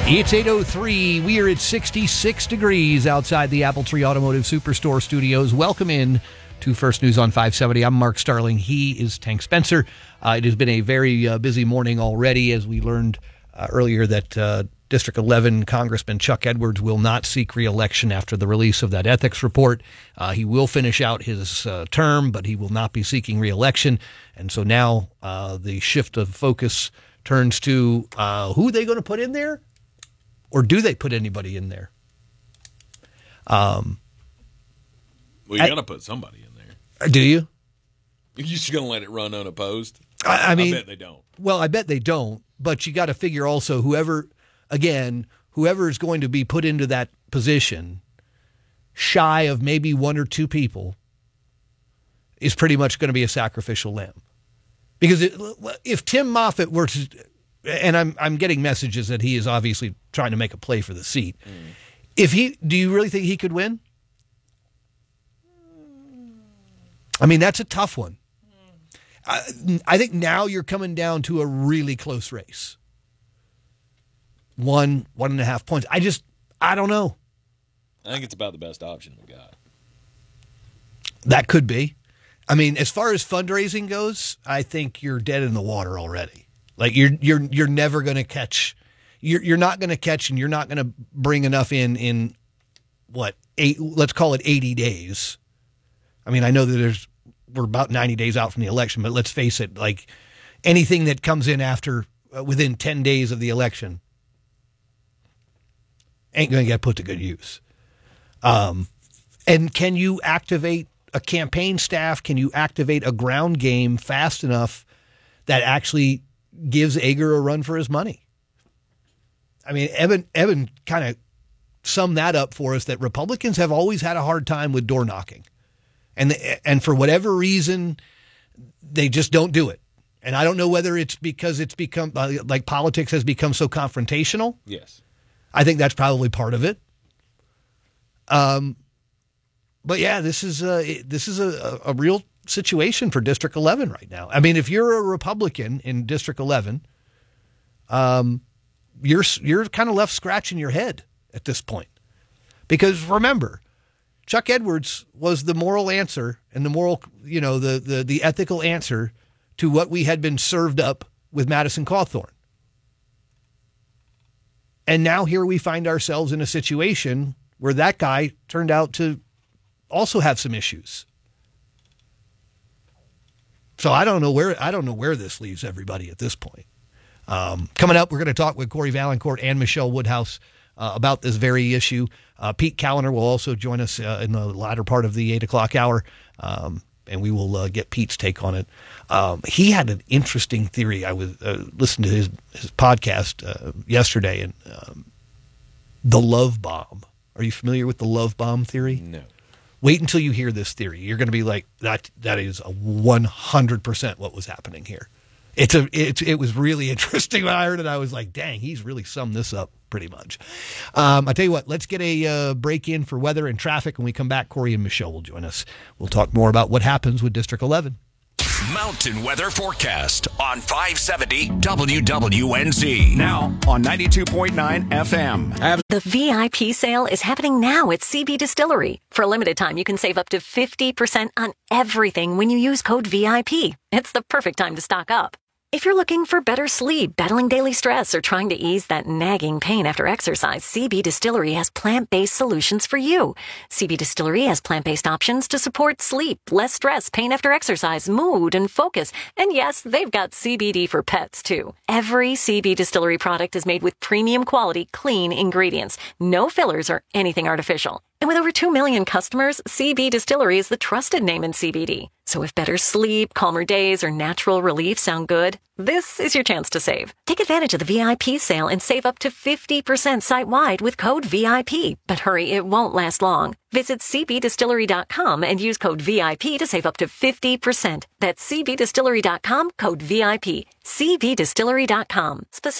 It's 8:03. We are at 66 degrees outside the Apple Tree Automotive Superstore studios. Welcome in to First News on 570. I'm Mark Starling. He is Tank Spencer. It has been a very busy morning already, as we learned earlier that District 11 Congressman Chuck Edwards will not seek re-election after the release of that ethics report. He will finish out his term, but he will not be seeking re-election. And so now the shift of focus turns to who are they going to put in there? Or do they put anybody in there? Well, you got to put somebody in there. Do you? You're just going to let it run unopposed? I mean, I bet they don't. Well, I bet they don't. But you got to figure also whoever is going to be put into that position, shy of maybe one or two people, is pretty much going to be a sacrificial lamb. Because if Tim Moffitt were to, and I'm getting messages that he is obviously trying to make a play for the seat. Do you really think he could win? I mean, that's a tough one. I think now you're coming down to a really close race. 1.5 points. I don't know. I think it's about the best option we got. That could be. I mean, as far as fundraising goes, I think you're dead in the water already. Like you're never going to catch. You're not going to catch, and you're not going to bring enough in what, 8? Let's call it 80 days. I mean, I know that we're about 90 days out from the election, but let's face it, like anything that comes in after within 10 days of the election ain't going to get put to good use. And can you activate a campaign staff? Can you activate a ground game fast enough that actually gives Ager a run for his money? I mean, Evan kind of summed that up for us, that Republicans have always had a hard time with door knocking. And for whatever reason, they just don't do it. And I don't know whether it's because it's become, like politics has become so confrontational. Yes. I think that's probably part of it. But yeah, this is a real situation for District 11 right now. I mean, if you're a Republican in District 11, you're kind of left scratching your head at this point. Because remember, Chuck Edwards was the moral answer and the moral, the ethical answer to what we had been served up with Madison Cawthorn. And now here we find ourselves in a situation where that guy turned out to also have some issues. So I don't know where this leaves everybody at this point. Coming up, we're going to talk with Corey Valancourt and Michelle Woodhouse about this very issue. Pete Callender will also join us in the latter part of the 8 o'clock hour, and we will get Pete's take on it. He had an interesting theory. I was listening to his podcast yesterday, and the love bomb. Are you familiar with the love bomb theory? No. Wait until you hear this theory. You're going to be like, that is a 100% what was happening here. It was really interesting when I heard it. I was like, dang, he's really summed this up pretty much. I tell you what, let's get a break in for weather and traffic. When we come back, Corey and Michelle will join us. We'll talk more about what happens with District 11. Mountain Weather Forecast on 570 WWNZ. Now on 92.9 FM. The VIP sale is happening now at CB Distillery. For a limited time, you can save up to 50% on everything when you use code VIP. It's the perfect time to stock up. If you're looking for better sleep, battling daily stress, or trying to ease that nagging pain after exercise, CB Distillery has plant-based solutions for you. CB Distillery has plant-based options to support sleep, less stress, pain after exercise, mood, and focus. And yes, they've got CBD for pets, too. Every CB Distillery product is made with premium quality, clean ingredients. No fillers or anything artificial. And with over 2 million customers, CB Distillery is the trusted name in CBD. So if better sleep, calmer days, or natural relief sound good, this is your chance to save. Take advantage of the VIP sale and save up to 50% site-wide with code VIP. But hurry, it won't last long. Visit cbdistillery.com and use code VIP to save up to 50%. That's cbdistillery.com, code VIP. cbdistillery.com.